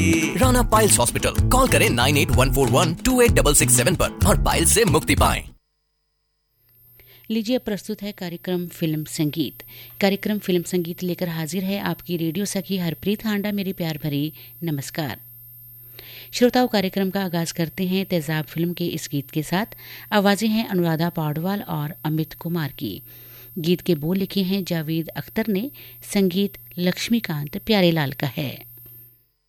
Rana piles hospital, call करें 9814128667 पर और पाइल्स से मुक्ति पाएं। लीजिए, प्रस्तुत है कार्यक्रम फिल्म संगीत। कार्यक्रम फिल्म संगीत लेकर हाजिर है आपकी रेडियो सखी हरप्रीत हांडा। मेरी प्यार भरी नमस्कार श्रोताओं, कार्यक्रम का आगाज करते हैं तेजाब फिल्म के इस गीत के साथ। आवाजें हैं अनुराधा पौडवाल और अमित कुमार की। गीत के बोल लिखे हैं जावेद अख्तर ने, संगीत लक्ष्मीकांत प्यारेलाल का है।